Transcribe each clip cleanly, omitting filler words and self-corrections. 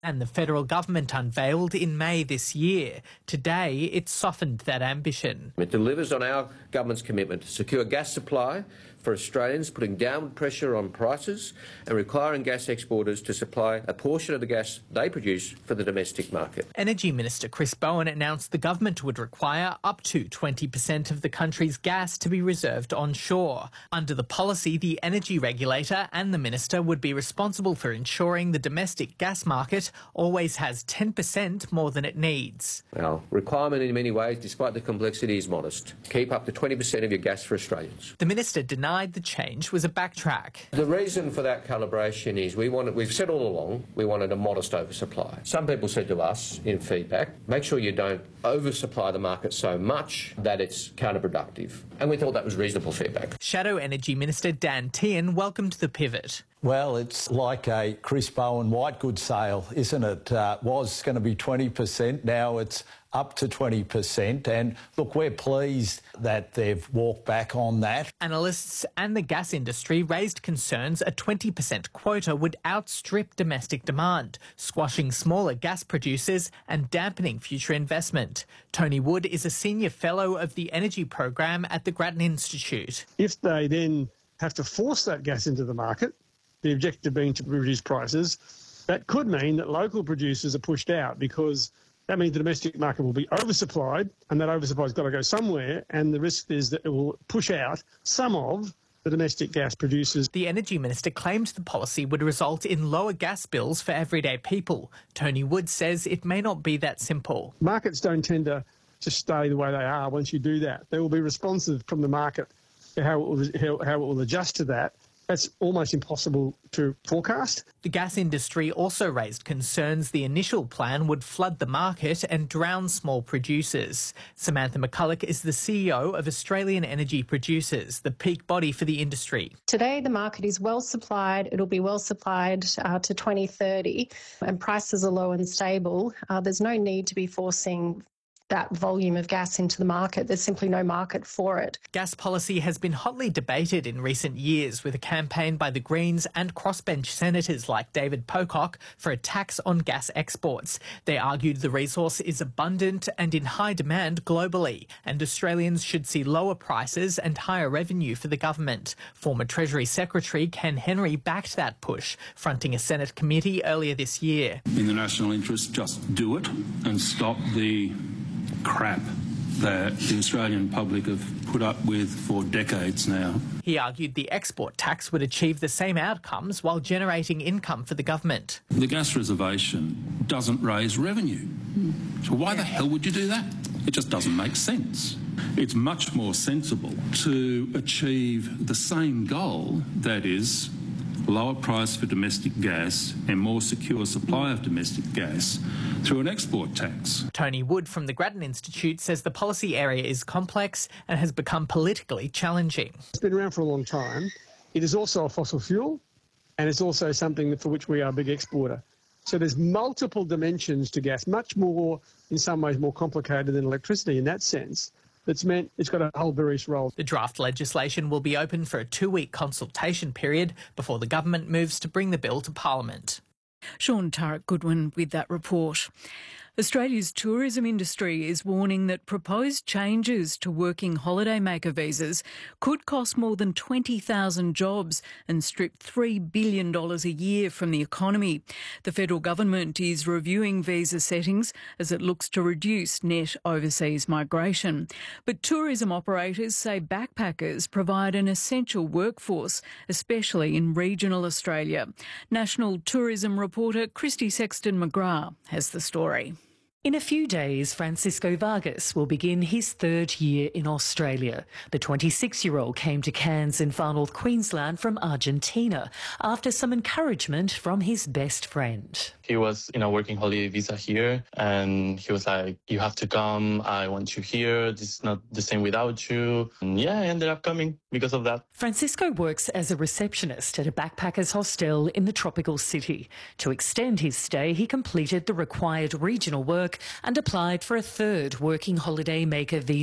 and the federal government unveiled in May this year. Today, it softened that ambition. It delivers on our government's commitment to secure gas supply for Australians, putting downward pressure on prices and requiring gas exporters to supply a portion of the gas they produce for the domestic market. Energy Minister Chris Bowen announced the government would require up to 20% of the country's gas to be reserved onshore. Under the policy, the energy regulator and the minister would be responsible for ensuring the domestic gas market always has 10% more than it needs. Our requirement in many ways, despite the complexity, is modest. Keep up to 20% of your gas for Australians. The minister denied the change was a backtrack. The reason for that calibration is we've said all along we wanted a modest oversupply. Some people said to us in feedback, make sure you don't oversupply the market so much that it's counterproductive. And we thought that was reasonable feedback. Shadow Energy Minister Dan Tehan welcomed the pivot. Well, it's like a Chris Bowen whitegoods sale, isn't it? Was going to be 20%, now it's up to 20%. And look, we're pleased that they've walked back on that. Analysts and the gas industry raised concerns a 20% quota would outstrip domestic demand, squashing smaller gas producers and dampening future investment. Tony Wood is a senior fellow of the energy program at the Grattan Institute. If they then have to force that gas into the market, the objective being to reduce prices, that could mean that local producers are pushed out, because that means the domestic market will be oversupplied, and that oversupply's got to go somewhere, and the risk is that it will push out some of the domestic gas producers. The Energy Minister claimed the policy would result in lower gas bills for everyday people. Tony Wood says it may not be that simple. Markets don't tend to just stay the way they are once you do that. They will be responsive from the market to how it will adjust to that. That's almost impossible to forecast. The gas industry also raised concerns the initial plan would flood the market and drown small producers. Samantha McCulloch is the CEO of Australian Energy Producers, the peak body for the industry. Today, the market is well supplied. It'll be well supplied to 2030, and prices are low and stable. There's no need to be forcing that volume of gas into the market. There's simply no market for it. Gas policy has been hotly debated in recent years, with a campaign by the Greens and crossbench senators like David Pocock for a tax on gas exports. They argued the resource is abundant and in high demand globally, and Australians should see lower prices and higher revenue for the government. Former Treasury Secretary Ken Henry backed that push, fronting a Senate committee earlier this year. In the national interest, just do it and stop the crap that the Australian public have put up with for decades now. He argued the export tax would achieve the same outcomes while generating income for the government. The gas reservation doesn't raise revenue. So why the hell would you do that? It just doesn't make sense. It's much more sensible to achieve the same goal, that is, lower price for domestic gas and more secure supply of domestic gas through an export tax. Tony Wood from the Grattan Institute says the policy area is complex and has become politically challenging. It's been around for a long time. It is also a fossil fuel, and it's also something for which we are a big exporter. So there's multiple dimensions to gas, much more, in some ways, more complicated than electricity in that sense. That's meant it's got a whole various roles. The draft legislation will be open for a 2-week consultation period before the government moves to bring the bill to Parliament. Sean Turek-Goodwin with that report. Australia's tourism industry is warning that proposed changes to working holidaymaker visas could cost more than 20,000 jobs and strip $3 billion a year from the economy. The federal government is reviewing visa settings as it looks to reduce net overseas migration. But tourism operators say backpackers provide an essential workforce, especially in regional Australia. National tourism reporter Christy Sexton-McGrath has the story. In a few days, Francisco Vargas will begin his 3rd year in Australia. The 26-year-old came to Cairns in far north Queensland from Argentina after some encouragement from his best friend. He was in a working holiday visa here, and he was like, you have to come, I want you here, this is not the same without you. And yeah, I ended up coming because of that. Francisco works as a receptionist at a backpackers hostel in the tropical city. To extend his stay, he completed the required regional work and applied for a 3rd working holiday maker visa.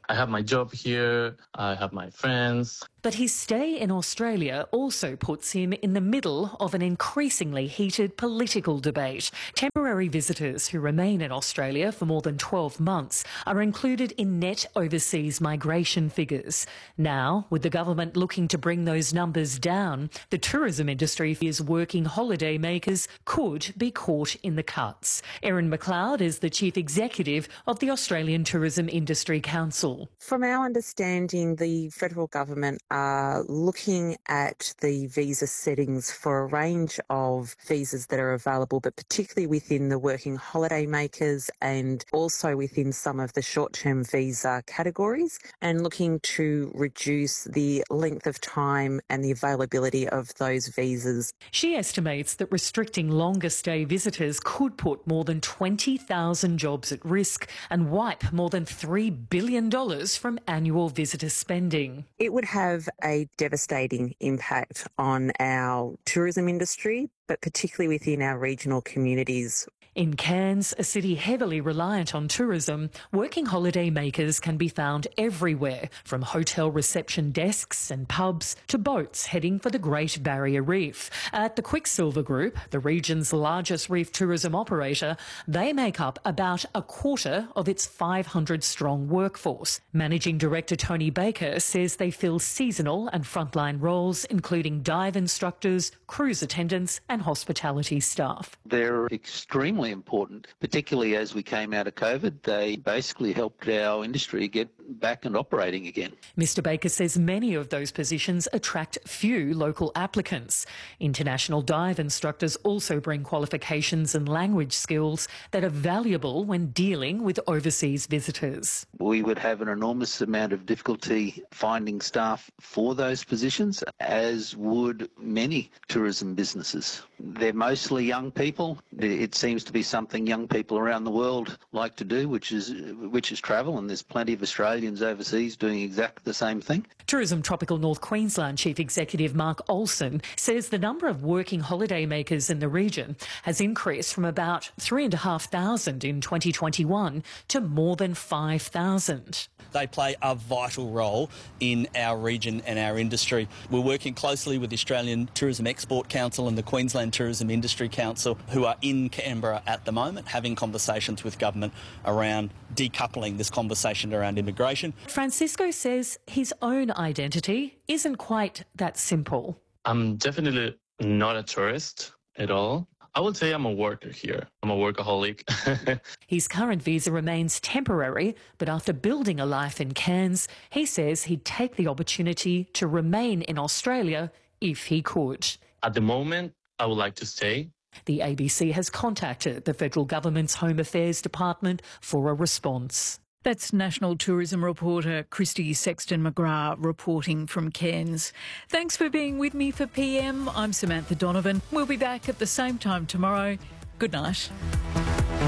I have my job here, I have my friends. But his stay in Australia also puts him in the middle of an increasingly heated political debate. Temporary visitors who remain in Australia for more than 12 months are included in net overseas migration figures. Now, with the government looking to bring those numbers down, the tourism industry fears working holiday makers could be caught in the cuts. Erin McLeod is the Chief Executive of the Australian Tourism Industry Council. From our understanding, the federal government are looking at the visa settings for a range of visas that are available, but particularly within the working holiday makers and also within some of the short-term visa categories, and looking to reduce the length of time and the availability of those visas. She estimates that restricting longer stay visitors could put more than 20,000 jobs at risk and wipe more than $3 billion from annual visitor spending. It would have a devastating impact on our tourism industry, but particularly within our regional communities. In Cairns, a city heavily reliant on tourism, working holiday makers can be found everywhere, from hotel reception desks and pubs to boats heading for the Great Barrier Reef. At the Quicksilver Group, the region's largest reef tourism operator, they make up about a quarter of its 500-strong workforce. Managing Director Tony Baker says they fill seasonal and frontline roles, including dive instructors, cruise attendants and hospitality staff. They're extremely important, particularly as we came out of COVID. They basically helped our industry get back and operating again. Mr Baker says many of those positions attract few local applicants. International dive instructors also bring qualifications and language skills that are valuable when dealing with overseas visitors. We would have an enormous amount of difficulty finding staff for those positions, as would many tourism businesses. They're mostly young people. It seems to be something young people around the world like to do, which is travel, and there's plenty of Australians overseas doing exactly the same thing. Tourism Tropical North Queensland Chief Executive Mark Olsen says the number of working holiday makers in the region has increased from about 3,500 in 2021 to more than 5,000. They play a vital role in our region and our industry. We're working closely with the Australian Tourism Export Council and the Queensland Tourism Industry Council, who are in Canberra at the moment, having conversations with government around decoupling this conversation around immigration. Francisco says his own identity isn't quite that simple. I'm definitely not a tourist at all. I would say I'm a worker here. I'm a workaholic. His current visa remains temporary, but after building a life in Cairns, he says he'd take the opportunity to remain in Australia if he could. At the moment, I would like to stay. The ABC has contacted the federal government's Home Affairs Department for a response. That's National Tourism reporter Christy Sexton-McGrath reporting from Cairns. Thanks for being with me for PM. I'm Samantha Donovan. We'll be back at the same time tomorrow. Good night.